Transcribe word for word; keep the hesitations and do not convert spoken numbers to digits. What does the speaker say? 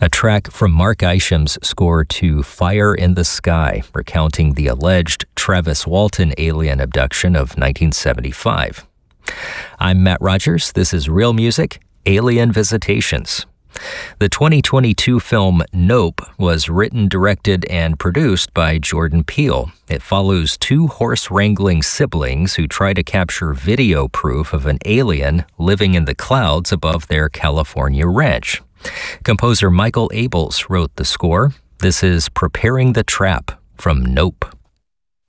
a track from Mark Isham's score to Fire in the Sky, recounting the alleged Travis Walton alien abduction of nineteen seventy-five. I'm Matt Rogers. This is Real Music, Alien Visitations. The twenty twenty-two film Nope was written, directed, and produced by Jordan Peele. It follows two horse-wrangling siblings who try to capture video proof of an alien living in the clouds above their California ranch. Composer Michael Abels wrote the score. This is Preparing the Trap from Nope.